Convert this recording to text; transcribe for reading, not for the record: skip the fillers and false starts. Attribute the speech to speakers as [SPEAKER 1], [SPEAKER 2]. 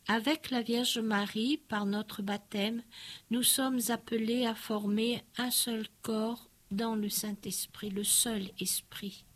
[SPEAKER 1] Avec la Vierge Marie, par notre baptême, nous sommes appelés à former un seul corps dans le Saint-Esprit, le seul Esprit.